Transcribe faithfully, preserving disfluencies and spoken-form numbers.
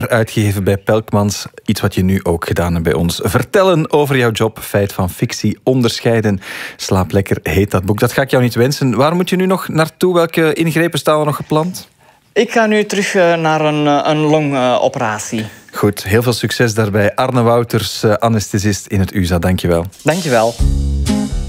Uitgegeven bij Pelkmans. Iets wat je nu ook gedaan hebt bij ons. Vertellen over jouw job, feit van fictie, onderscheiden. Slaap lekker heet dat boek. Dat ga ik jou niet wensen. Waar moet je nu nog naartoe? Welke ingrepen staan er nog gepland? Ik ga nu terug naar een, een longoperatie. Goed, heel veel succes daarbij. Arne Wouters, anesthesist in het U Z A. Dank je wel. Dank je wel.